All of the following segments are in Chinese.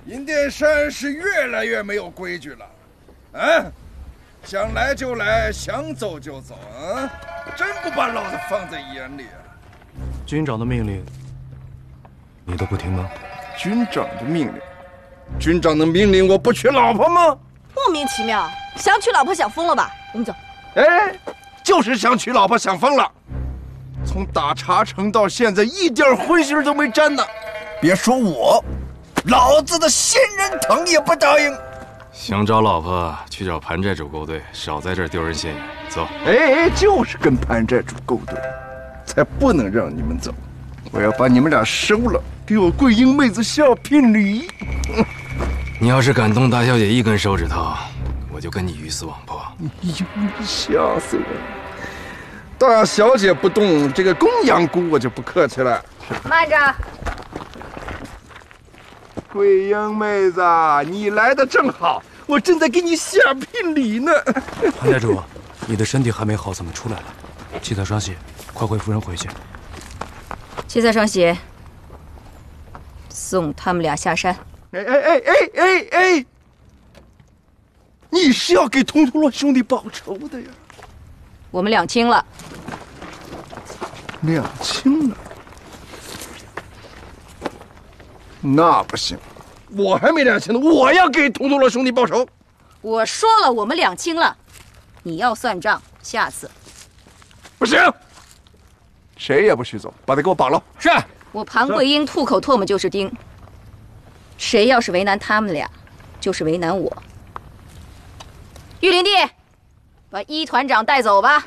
银殿山是越来越没有规矩了，啊，想来就来，想走就走啊，真不把老子放在眼里啊！ 军长的命令，你都不听吗？ 军长的命令，军长的命令，我不娶老婆吗？ 莫名其妙，想娶老婆想疯了吧？我们走。 哎，就是想娶老婆想疯了。从打茶城到现在，一点荤腥都没沾呢。别说我，老子的仙人藤也不答应。 想找老婆，去找盘寨主勾兑，少在这儿丢人现眼。走。 哎，就是跟盘寨主勾兑，才不能让你们走。我要把你们俩收了，给我桂英妹子下聘礼。 你要是敢动大小姐一根手指头，我就跟你鱼死网破。 哎呦，吓死我了！大小姐不动，这个公羊姑我就不客气了。 慢着， 桂英妹子，你来的正好，我正在给你下聘礼呢。 潘寨主，你的身体还没好，怎么出来了？七彩双喜，快回夫人回去。 七彩双喜，送他们俩下山。 哎！你是要给佟陀罗兄弟报仇的呀？ 我们两清了。 两清了？那不行，我还没两清呢，我要给佟陀罗兄弟报仇。 我说了，我们两清了，你要算账，下次。 不行，谁也不许走，把他给我绑了。 是。 我庞桂英吐口唾沫就是钉，谁要是为难他们俩，就是为难我。玉林弟，把一团长带走吧。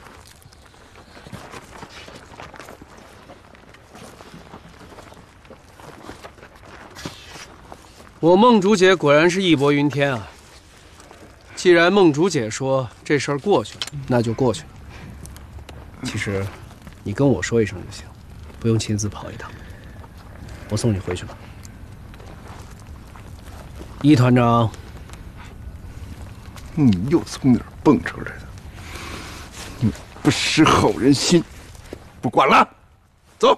我孟竹姐果然是义薄云天啊！既然孟竹姐说这事儿过去了，那就过去了。其实，你跟我说一声就行，不用亲自跑一趟。我送你回去吧。一团长， 你又从哪儿蹦出来的？你不识好人心！不管了，走。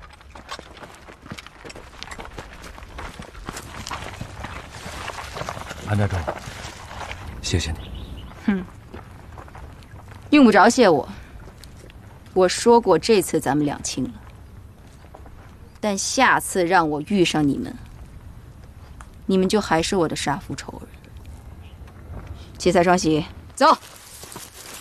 潘寨主，谢谢你。 用不着谢我。我说过，这次咱们两清了，但下次让我遇上你们，你们就还是我的杀父仇人。七彩双喜，走。